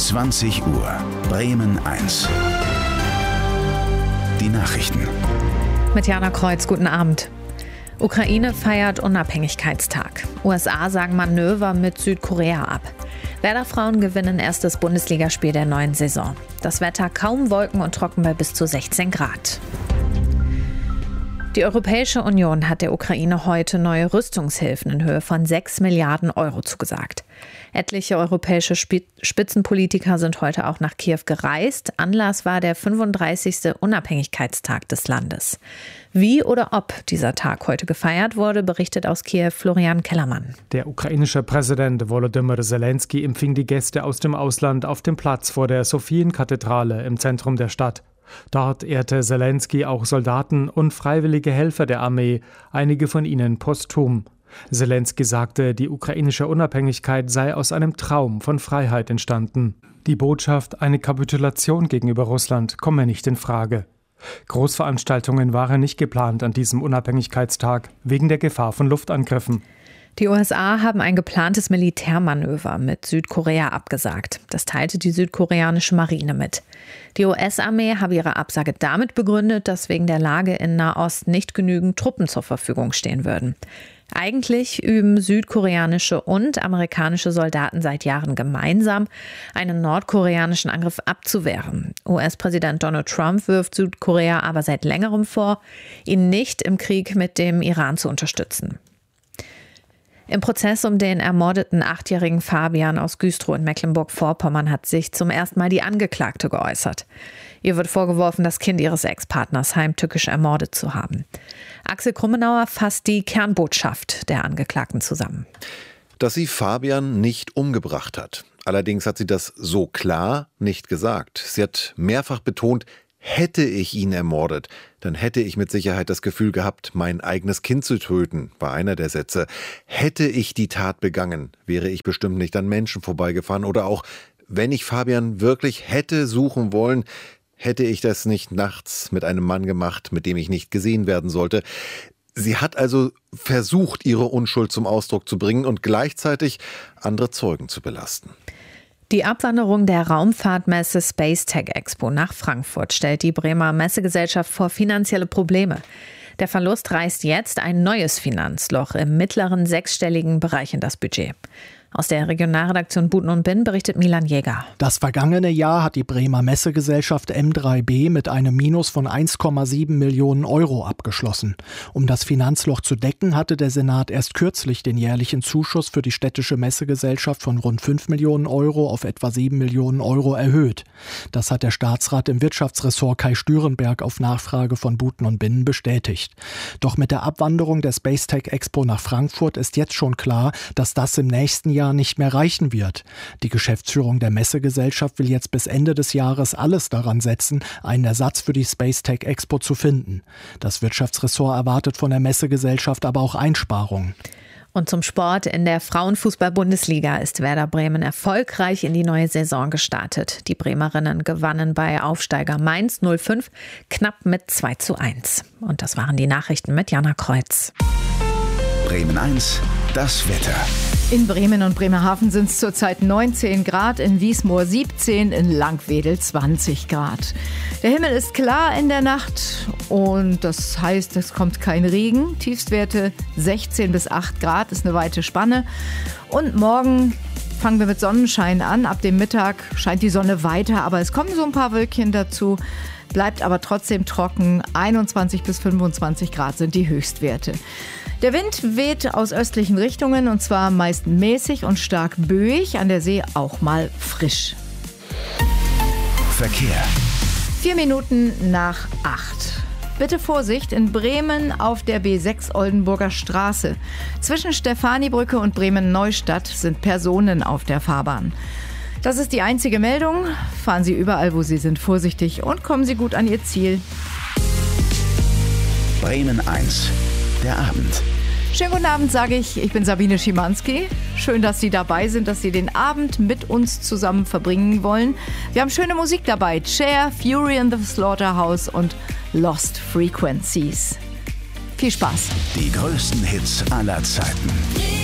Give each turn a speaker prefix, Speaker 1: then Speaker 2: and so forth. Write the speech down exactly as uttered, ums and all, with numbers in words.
Speaker 1: zwanzig Uhr, Bremen eins. Die Nachrichten.
Speaker 2: Mit Jana Kreuz, guten Abend. Ukraine feiert Unabhängigkeitstag. U S A sagen Manöver mit Südkorea ab. Werder Frauen gewinnen erstes Bundesligaspiel der neuen Saison. Das Wetter kaum Wolken und trocken bei bis zu sechzehn Grad. Die Europäische Union hat der Ukraine heute neue Rüstungshilfen in Höhe von sechs Milliarden Euro zugesagt. Etliche europäische Spitzenpolitiker sind heute auch nach Kiew gereist. Anlass war der fünfunddreißigste Unabhängigkeitstag des Landes. Wie oder ob dieser Tag heute gefeiert wurde, berichtet aus Kiew Florian Kellermann.
Speaker 3: Der ukrainische Präsident Volodymyr Zelensky empfing die Gäste aus dem Ausland auf dem Platz vor der Sofienkathedrale im Zentrum der Stadt. Dort ehrte Zelensky auch Soldaten und freiwillige Helfer der Armee, einige von ihnen posthum. Zelensky sagte, die ukrainische Unabhängigkeit sei aus einem Traum von Freiheit entstanden. Die Botschaft, eine Kapitulation gegenüber Russland, komme nicht in Frage. Großveranstaltungen waren nicht geplant an diesem Unabhängigkeitstag, wegen der Gefahr von Luftangriffen.
Speaker 2: Die U S A haben ein geplantes Militärmanöver mit Südkorea abgesagt. Das teilte die südkoreanische Marine mit. Die U S-Armee habe ihre Absage damit begründet, dass wegen der Lage in Nahost nicht genügend Truppen zur Verfügung stehen würden. Eigentlich üben südkoreanische und amerikanische Soldaten seit Jahren gemeinsam, einen nordkoreanischen Angriff abzuwehren. U S-Präsident Donald Trump wirft Südkorea aber seit längerem vor, ihn nicht im Krieg mit dem Iran zu unterstützen. Im Prozess um den ermordeten achtjährigen Fabian aus Güstrow in Mecklenburg-Vorpommern hat sich zum ersten Mal die Angeklagte geäußert. Ihr wird vorgeworfen, das Kind ihres Ex-Partners heimtückisch ermordet zu haben. Axel Krummenauer fasst die Kernbotschaft der Angeklagten zusammen.
Speaker 4: Dass sie Fabian nicht umgebracht hat. Allerdings hat sie das so klar nicht gesagt. Sie hat mehrfach betont, hätte ich ihn ermordet, dann hätte ich mit Sicherheit das Gefühl gehabt, mein eigenes Kind zu töten, war einer der Sätze. Hätte ich die Tat begangen, wäre ich bestimmt nicht an Menschen vorbeigefahren. Oder auch, wenn ich Fabian wirklich hätte suchen wollen, hätte ich das nicht nachts mit einem Mann gemacht, mit dem ich nicht gesehen werden sollte. Sie hat also versucht, ihre Unschuld zum Ausdruck zu bringen und gleichzeitig andere Zeugen zu belasten.
Speaker 2: Die Abwanderung der Raumfahrtmesse Space Tech Expo nach Frankfurt stellt die Bremer Messegesellschaft vor finanzielle Probleme. Der Verlust reißt jetzt ein neues Finanzloch im mittleren sechsstelligen Bereich in das Budget. Aus der Regionalredaktion Buten und Binn berichtet Milan Jäger.
Speaker 5: Das vergangene Jahr hat die Bremer Messegesellschaft M drei B mit einem Minus von eins Komma sieben Millionen Euro abgeschlossen. Um das Finanzloch zu decken, hatte der Senat erst kürzlich den jährlichen Zuschuss für die städtische Messegesellschaft von rund fünf Millionen Euro auf etwa sieben Millionen Euro erhöht. Das hat der Staatsrat im Wirtschaftsressort Kai Stürenberg auf Nachfrage von Buten und Binnen bestätigt. Doch mit der Abwanderung der Space Tech Expo nach Frankfurt ist jetzt schon klar, dass das im nächsten Jahr nicht mehr reichen wird. Die Geschäftsführung der Messegesellschaft will jetzt bis Ende des Jahres alles daran setzen, einen Ersatz für die Space Tech Expo zu finden. Das Wirtschaftsressort erwartet von der Messegesellschaft aber auch Einsparungen.
Speaker 2: Und zum Sport. In der Frauenfußball-Bundesliga ist Werder Bremen erfolgreich in die neue Saison gestartet. Die Bremerinnen gewannen bei Aufsteiger Mainz null fünf knapp mit zwei zu eins. Und das waren die Nachrichten mit Jana Kreuz.
Speaker 1: Bremen eins, das Wetter.
Speaker 6: In Bremen und Bremerhaven sind es zurzeit neunzehn Grad, in Wiesmoor siebzehn, in Langwedel zwanzig Grad. Der Himmel ist klar in der Nacht und das heißt, es kommt kein Regen. Tiefstwerte sechzehn bis acht Grad ist eine weite Spanne. Und morgen fangen wir mit Sonnenschein an. Ab dem Mittag scheint die Sonne weiter, aber es kommen so ein paar Wölkchen dazu. Bleibt aber trotzdem trocken. einundzwanzig bis fünfundzwanzig Grad sind die Höchstwerte. Der Wind weht aus östlichen Richtungen und zwar meist mäßig und stark böig, an der See auch mal frisch.
Speaker 1: Verkehr.
Speaker 6: Vier Minuten nach acht. Bitte Vorsicht, in Bremen auf der B sechs Oldenburger Straße. Zwischen Stefanibrücke und Bremen-Neustadt sind Personen auf der Fahrbahn. Das ist die einzige Meldung. Fahren Sie überall, wo Sie sind, vorsichtig und kommen Sie gut an Ihr Ziel.
Speaker 1: Bremen eins, der Abend.
Speaker 6: Schönen guten Abend, sage ich. Ich bin Sabine Schimanski. Schön, dass Sie dabei sind, dass Sie den Abend mit uns zusammen verbringen wollen. Wir haben schöne Musik dabei. Cher, Fury in the Slaughterhouse und Lost Frequencies. Viel Spaß.
Speaker 1: Die größten Hits aller Zeiten.